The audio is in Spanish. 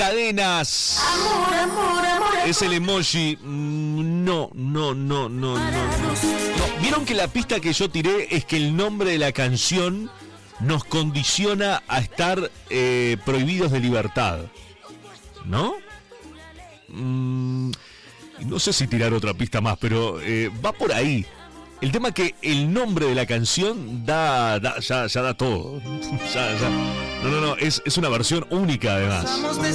cadenas. Amor, amor, amor. Es el emoji. No. Vieron que la pista que yo tiré es que el nombre de la canción nos condiciona a estar prohibidos de libertad, ¿no? No sé si tirar otra pista más, pero va por ahí. El tema que el nombre de la canción ya da todo. No, es una versión única además.